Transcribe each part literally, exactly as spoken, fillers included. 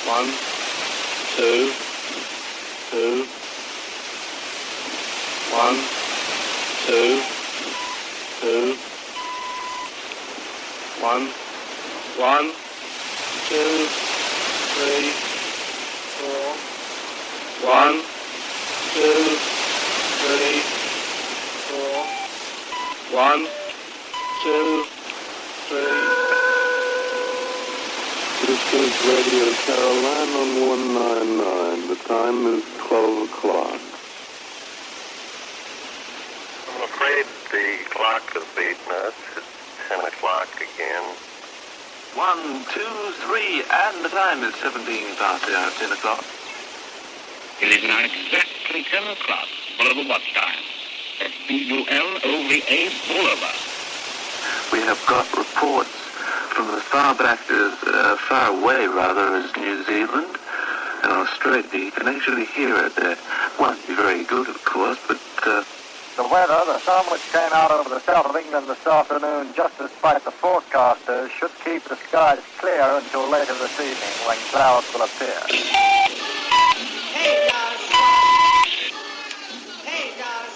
One, two, two, one, two, two, one, one, two, three, four, one, two, three, four, one, two, three. This is Radio Caroline on one ninety-nine. The time is twelve o'clock. I'm afraid the clock has beaten us. It's ten o'clock again. One, two, three, and the time is seventeen past the hour, ten o'clock. It is now exactly ten o'clock. Bulova watch time. That's B U L O V A Bulova. We have got reports from as far back as, uh, far away rather, as New Zealand and Australia. You can actually hear it there. Won't be very good, of course, but, uh... The weather, the sun which came out over the south of England this afternoon, just despite the forecasters, should keep the skies clear until later this evening, when clouds will appear. Hey, guys. Hey, guys.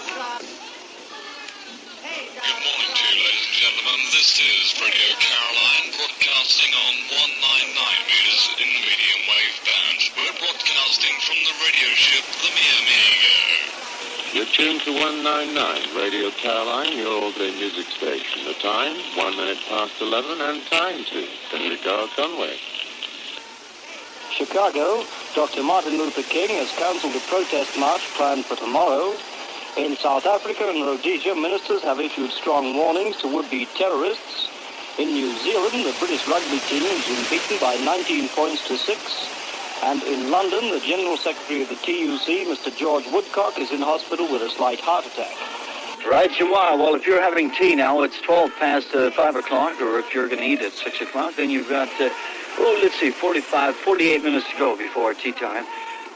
Hey, guys. Good morning to you, ladies and gentlemen. This is Radio Caroline, broadcasting on one ninety-nine meters in the medium wave band. We're broadcasting from the radio ship, the Mia Amigo. You're tuned to one ninety-nine, Radio Caroline, your all-day music station. The time, one minute past eleven, and time to Henry Carl Conway. Chicago, Doctor Martin Luther King has cancelled a protest march planned for tomorrow. In South Africa and Rhodesia, ministers have issued strong warnings to would-be terrorists. In New Zealand, the British rugby team has been beaten by nineteen points to six. And in London, the General Secretary of the T U C, Mister George Woodcock, is in hospital with a slight heart attack. Right you are. Well, if you're having tea now, it's twelve past uh, five o'clock, or if you're going to eat at six o'clock, then you've got, uh, oh, let's see, forty-five, forty-eight minutes to go before tea time.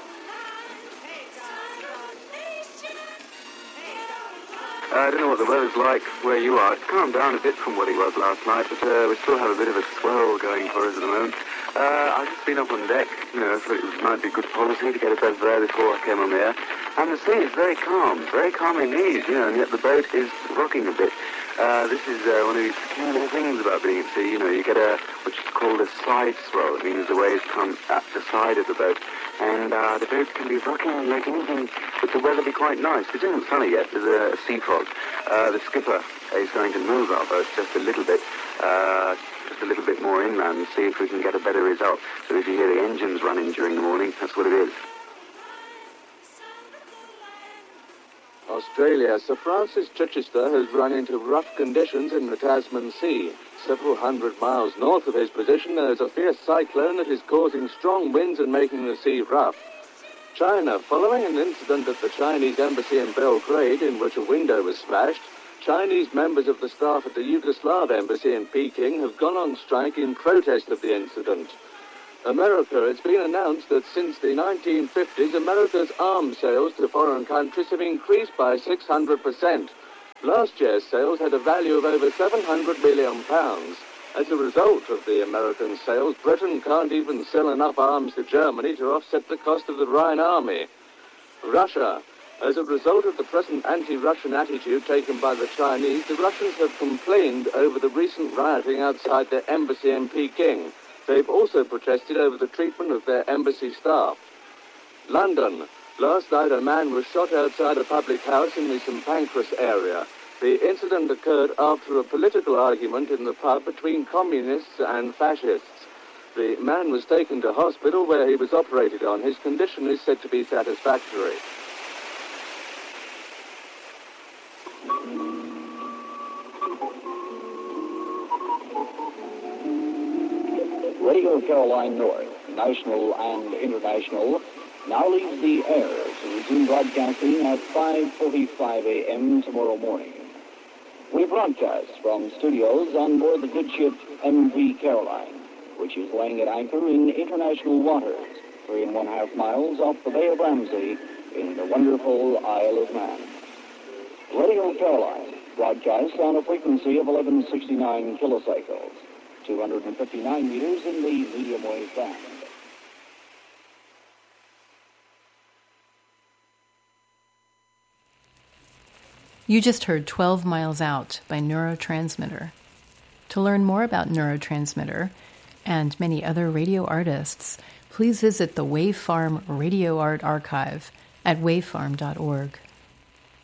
I don't know what the weather's like where you are. It's calmed down a bit from what it was last night, but uh, we still have a bit of a swell going for us at the moment. Uh, I've just been up on deck, you know, so it was, might be good policy to get us over there before I came on the air. And the sea is very calm, very calm indeed, you know, and yet the boat is rocking a bit. Uh, this is uh, one of these peculiar things about being at sea, you know, you get a, what's called a side swell. It means the waves come at the side of the boat, and uh, the boat can be rocking like anything, but the weather be quite nice. It isn't sunny yet, there's a, a sea fog. Uh, the skipper is going to move our boat just a little bit, uh, just a little bit more inland and see if we can get a better result. So if you hear the engines running during the morning, that's what it is. Australia, Sir Francis Chichester has run into rough conditions in the Tasman Sea. Several hundred miles north of his position, there is a fierce cyclone that is causing strong winds and making the sea rough. China, following an incident at the Chinese embassy in Belgrade in which a window was smashed, Chinese members of the staff at the Yugoslav embassy in Peking have gone on strike in protest of the incident. America, it's been announced that since the nineteen fifties, America's arms sales to foreign countries have increased by six hundred percent. Last year's sales had a value of over seven hundred million pounds. As a result of the American sales, Britain can't even sell enough arms to Germany to offset the cost of the Rhine army. Russia. As a result of the present anti-Russian attitude taken by the Chinese, the Russians have complained over the recent rioting outside their embassy in Peking. They've also protested over the treatment of their embassy staff. London. Last night a man was shot outside a public house in the St Pancras area. The incident occurred after a political argument in the pub between communists and fascists. The man was taken to hospital where he was operated on. His condition is said to be satisfactory. Radio Caroline North, national and international, now leaves the air to resume broadcasting at five forty-five a.m. tomorrow morning. We broadcast from studios on board the good ship M V Caroline, which is laying at anchor in international waters, three and one half miles off the Bay of Ramsey in the wonderful Isle of Man. Radio Caroline broadcasts on a frequency of eleven sixty-nine kilocycles, two hundred fifty-nine meters in the medium wave band. You just heard twelve Miles Out by Neurotransmitter. To learn more about Neurotransmitter and many other radio artists, please visit the Wave Farm Radio Art Archive at wavefarm dot org.